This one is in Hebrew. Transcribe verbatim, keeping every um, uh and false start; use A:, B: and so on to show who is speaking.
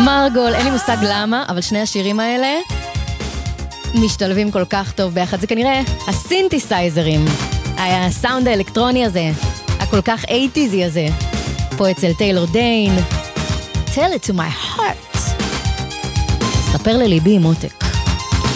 A: מרגול, אין לי מושג למה, אבל שני השירים האלה משתלבים כל כך טוב ביחד. זה כנראה הסינתסייזרים, הסאונד האלקטרוני הזה, הכל כך אייטיזי הזה, פה אצל טיילור דיין. Tell it to my heart. ספר לליבי מותק.